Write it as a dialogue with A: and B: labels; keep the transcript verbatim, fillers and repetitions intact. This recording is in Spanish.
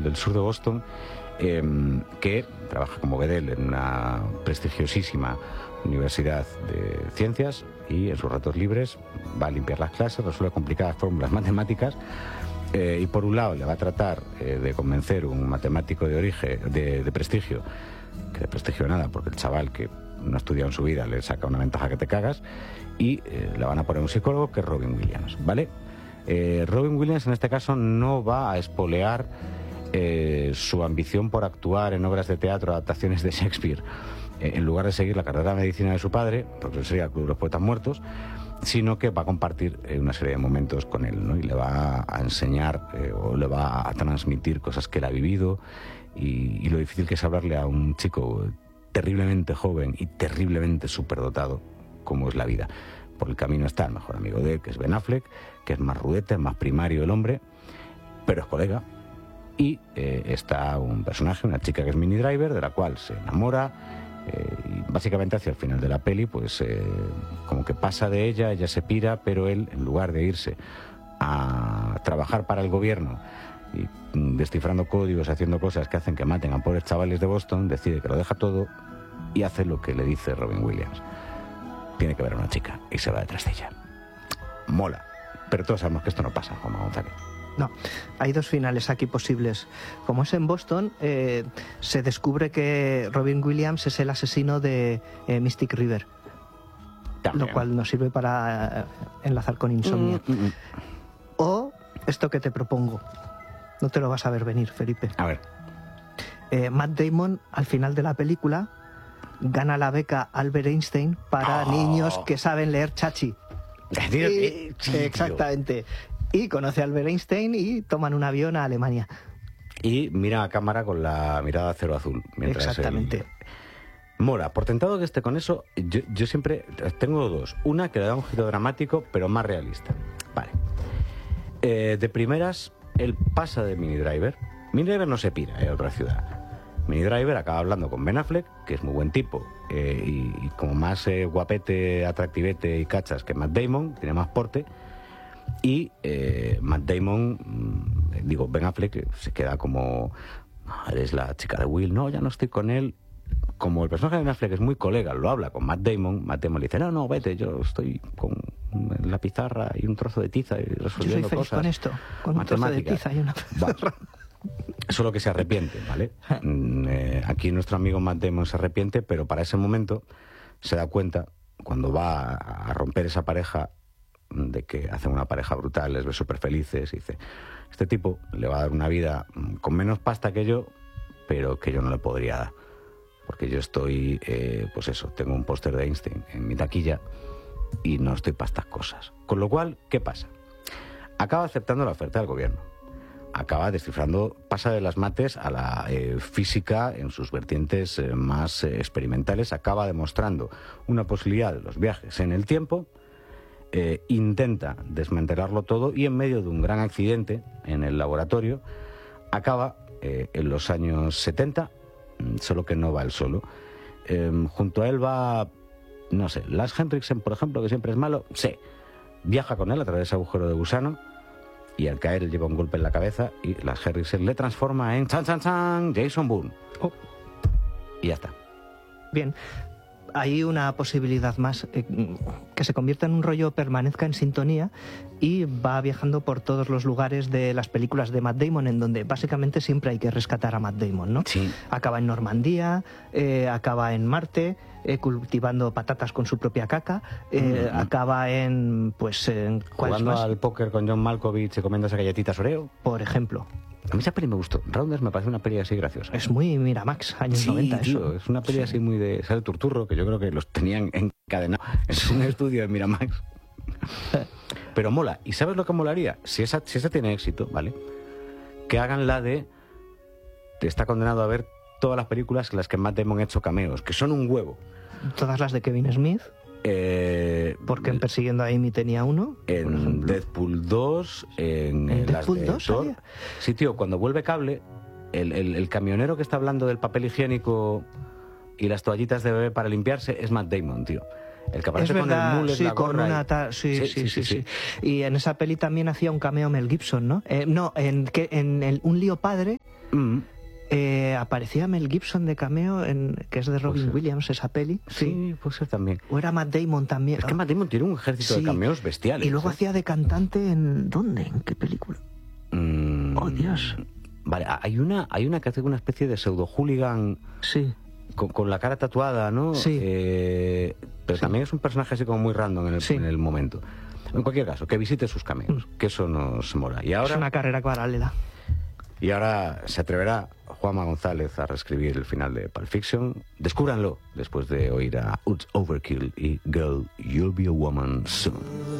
A: del sur de Boston, eh, que trabaja como bedel en una prestigiosísima universidad de ciencias y en sus ratos libres va a limpiar las clases, resuelve complicadas fórmulas matemáticas. Eh, y por un lado le va a tratar eh, de convencer un matemático de origen, de, de prestigio, que de prestigio nada, porque el chaval que no ha estudiado en su vida le saca una ventaja que te cagas, y eh, le van a poner un psicólogo que es Robin Williams, ¿vale? Eh, Robin Williams en este caso no va a espolear eh, su ambición por actuar en obras de teatro, adaptaciones de Shakespeare, eh, en lugar de seguir la carrera de medicina de su padre, porque sería el Club de los Poetas Muertos, sino que va a compartir eh, una serie de momentos con él, ¿no? Y le va a enseñar eh, o le va a transmitir cosas que él ha vivido y, y lo difícil que es hablarle a un chico terriblemente joven y terriblemente superdotado como es la vida. Por el camino está el mejor amigo de él, que es Ben Affleck, que es más rudete, más primario el hombre, pero es colega. Y eh, está un personaje, una chica que es Minnie Driver, de la cual se enamora. Eh, y básicamente hacia el final de la peli pues eh, como que pasa de ella, ella se pira, pero él, en lugar de irse a trabajar para el gobierno y mm, descifrando códigos, haciendo cosas que hacen que maten a pobres chavales de Boston, decide que lo deja todo y hace lo que le dice Robin Williams. Tiene que ver a una chica y se va detrás de ella. Mola, pero todos sabemos que esto no pasa, Juanma González.
B: No, hay dos finales aquí posibles. Como es en Boston, eh, se descubre que Robin Williams es el asesino de eh, Mystic River. También. Lo cual nos sirve para eh, enlazar con Insomnia. Mm, mm, mm. O esto que te propongo. No te lo vas a ver venir, Felipe.
A: A ver.
B: Eh, Matt Damon, al final de la película, gana la beca Albert Einstein para oh. niños que saben leer chachi. Y, exactamente. Y conoce a Albert Einstein y toman un avión a Alemania.
A: Y mira a cámara con la mirada cero azul.
B: Exactamente.
A: El... Mola, por tentado que esté con eso, yo, yo siempre tengo dos. Una que le da un giro dramático, pero más realista. Vale. Eh, de primeras, él pasa de Minnie Driver. Minnie Driver no se pira a otra ciudad. Minnie Driver acaba hablando con Ben Affleck, que es muy buen tipo, eh, y, y como más eh, guapete, atractivete y cachas que Matt Damon, tiene más porte. Y eh, Matt Damon, digo, Ben Affleck, se queda como, eres la chica de Will, no, ya no estoy con él. Como el personaje de Ben Affleck es muy colega, lo habla con Matt Damon, Matt Damon le dice, no, no, vete, yo estoy con la pizarra y un trozo de tiza y resolviendo
B: yo soy feliz
A: cosas.
B: Con esto, con un trozo de tiza y una pizarra.
A: Solo que se arrepiente, ¿vale? eh, aquí nuestro amigo Matt Damon se arrepiente, pero para ese momento se da cuenta, cuando va a romper esa pareja, de que hacen una pareja brutal, les ve súper felices, y dice, este tipo le va a dar una vida con menos pasta que yo, pero que yo no le podría dar, porque yo estoy, eh, pues eso, tengo un póster de Einstein en mi taquilla y no estoy para estas cosas. Con lo cual, ¿qué pasa? Acaba aceptando la oferta del gobierno, acaba descifrando, pasa de las mates a la eh, física en sus vertientes eh, más eh, experimentales, acaba demostrando una posibilidad de los viajes en el tiempo. Eh, intenta desmantelarlo todo y en medio de un gran accidente en el laboratorio acaba eh, en los años setenta, solo que no va él solo. Eh, junto a él va, no sé, Lars Henriksen, por ejemplo, que siempre es malo, sí, viaja con él a través de ese agujero de gusano y al caer él lleva un golpe en la cabeza y Lars Henriksen le transforma en chan chan chan Jason Bourne. Oh. Y ya está.
B: Bien. Hay una posibilidad más, eh, que se convierta en un rollo, permanezca en sintonía y va viajando por todos los lugares de las películas de Matt Damon, en donde básicamente siempre hay que rescatar a Matt Damon, ¿no?
A: Sí.
B: Acaba en Normandía, eh, acaba en Marte, eh, cultivando patatas con su propia caca, eh, mm-hmm. acaba en, pues, en...
A: jugando al póker con John Malkovich y comiendo esas galletitas Oreo.
B: Por ejemplo.
A: A mí esa peli me gustó. Rounders me parece una peli así graciosa.
B: Es muy Miramax, años
A: sí,
B: noventa,
A: tío,
B: eso.
A: Es una peli
B: sí.
A: así muy de... Sale Turturro, que yo creo que los tenían encadenados en un estudio de Miramax. Pero mola. ¿Y sabes lo que molaría? Si esa, si esa tiene éxito, ¿vale? Que hagan la de... Te está condenado a ver todas las películas en las que Matt Damon ha hecho cameos, que son un huevo.
B: Todas las de Kevin Smith.
A: Eh,
B: Porque en Persiguiendo a Amy tenía uno.
A: En Deadpool dos, en,
B: ¿En
A: en las
B: Deadpool
A: de
B: dos,
A: Thor.
B: sabía?
A: Sí, tío, cuando vuelve Cable, el, el, el camionero que está hablando del papel higiénico y las toallitas de bebé para limpiarse es Matt Damon, tío. El que aparece
B: es verdad,
A: con el mullet,
B: sí,
A: la gorra
B: con una
A: y...
B: ta... sí, sí, sí, sí, sí,
A: sí.
B: Y en esa peli también hacía un cameo Mel Gibson, ¿no? Eh, no, en, que, en el, Un lío padre
A: Mm.
B: Eh, aparecía Mel Gibson de cameo, en que es de Robin Williams, esa peli.
A: Sí, sí, puede ser también.
B: O era Matt Damon también.
A: Es que Matt Damon tiene un ejército sí. de cameos bestiales.
B: Y luego
A: ¿eh?
B: hacía de cantante en... ¿Dónde? ¿En qué película?
A: Mm.
B: Oh, Dios.
A: Vale, hay una, hay una que hace una especie de pseudo-hooligan...
B: Sí.
A: Con, con la cara tatuada, ¿no?
B: Sí.
A: Eh, pero sí. también es un personaje así como muy random en el,
B: sí.
A: en el momento. En cualquier caso, que visite sus cameos, mm. que eso nos mola. Y ahora...
B: Es una carrera paralela.
A: Y ahora se atreverá Juanma González a reescribir el final de Pulp Fiction. Descúbranlo después de oír a It's Overkill y Girl, You'll Be a Woman Soon.